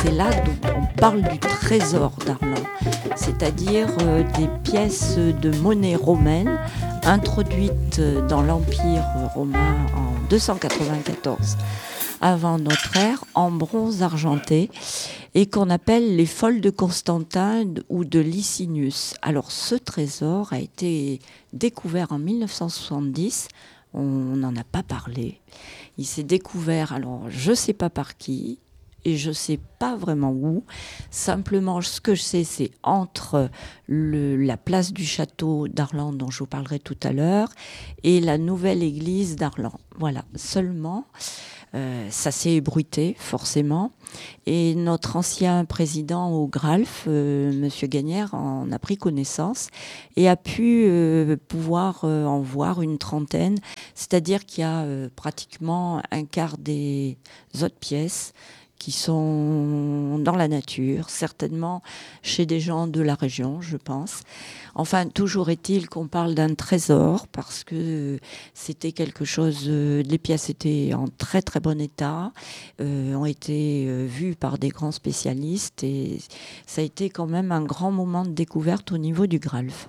c'est là dont on parle du trésor d'Arlan, c'est-à-dire des pièces de monnaie romaine introduites dans l'Empire romain en 294 avant notre ère, en bronze argenté, et qu'on appelle les folles de Constantin ou de Licinius. Alors ce trésor a été découvert en 1970, on n'en a pas parlé. Il s'est découvert, alors je ne sais pas par qui, et je ne sais pas vraiment où. Simplement, ce que je sais, c'est entre la place du château d'Arlan, dont je vous parlerai tout à l'heure, et la nouvelle église d'Arlan. Voilà, seulement... ça s'est ébruité, forcément. Et notre ancien président au GRALF, Monsieur Gagnère, en a pris connaissance et a pu pouvoir en voir une trentaine. C'est-à-dire qu'il y a pratiquement un quart des autres pièces qui sont dans la nature, certainement chez des gens de la région, je pense. Enfin, toujours est-il qu'on parle d'un trésor parce que c'était quelque chose... les pièces étaient en très très bon état, ont été vues par des grands spécialistes et ça a été quand même un grand moment de découverte au niveau du GRALF.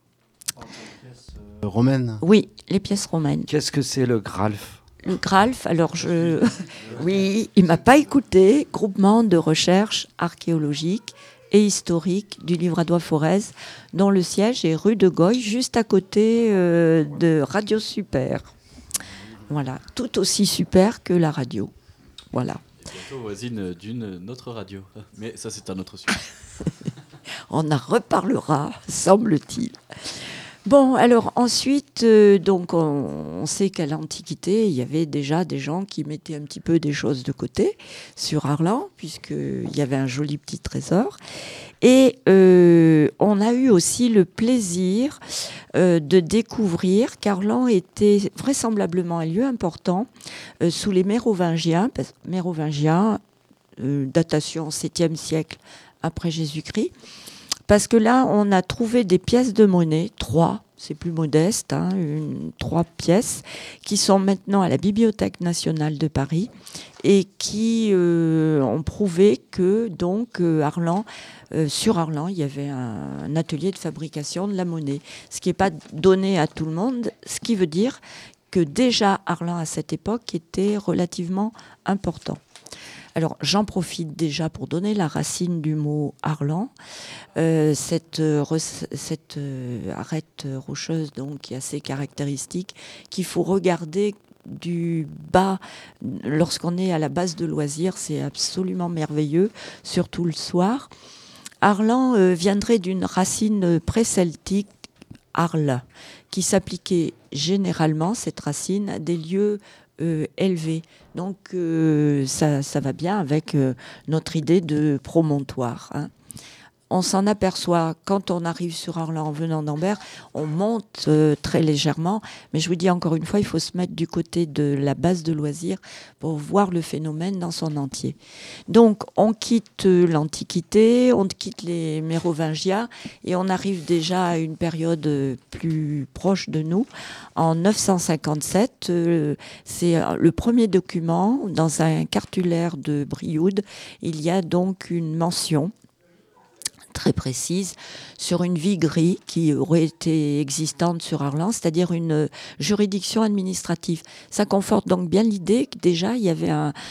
Romaine. Oui, les pièces romaines. Qu'est-ce que c'est le GRALF ? Le GRALF, alors oui, il m'a pas écouté. Groupement de recherche archéologique et historique du Livradois-Forez, dont le siège est rue de Goy, juste à côté de Radio Super. Voilà, tout aussi super que la radio. Voilà. Bientôt voisine d'une autre radio, mais ça c'est un autre sujet. On en reparlera, semble-t-il. Bon, alors ensuite, donc on sait qu'à l'Antiquité, il y avait déjà des gens qui mettaient un petit peu des choses de côté sur Arlan, puisqu'il y avait un joli petit trésor. Et on a eu aussi le plaisir de découvrir qu'Arlan était vraisemblablement un lieu important sous les Mérovingiens, datation 7e siècle après Jésus-Christ. Parce que là, on a trouvé des pièces de monnaie, 3, c'est plus modeste, 3 pièces, qui sont maintenant à la Bibliothèque nationale de Paris et qui ont prouvé que donc Arlan, sur Arlan, il y avait un atelier de fabrication de la monnaie, ce qui n'est pas donné à tout le monde, ce qui veut dire que déjà Arlan à cette époque était relativement important. Alors, j'en profite déjà pour donner la racine du mot Arlan. Cette arête rocheuse, donc, qui est assez caractéristique, qu'il faut regarder du bas. Lorsqu'on est à la base de loisirs, c'est absolument merveilleux, surtout le soir. Arlan viendrait d'une racine pré-celtique, Arles, qui s'appliquait généralement, cette racine, à des lieux élevé. Donc ça va bien avec notre idée de promontoire. On s'en aperçoit quand on arrive sur Arlan en venant d'Ambert, on monte très légèrement, mais je vous dis encore une fois, il faut se mettre du côté de la base de loisirs pour voir le phénomène dans son entier. Donc on quitte l'Antiquité, on quitte les Mérovingiens et on arrive déjà à une période plus proche de nous. En 957, c'est le premier document dans un cartulaire de Brioude. Il y a donc une mention très précise sur une viguerie qui aurait été existante sur Arlan, c'est-à-dire une juridiction administrative. Ça conforte donc bien l'idée que déjà il y avait un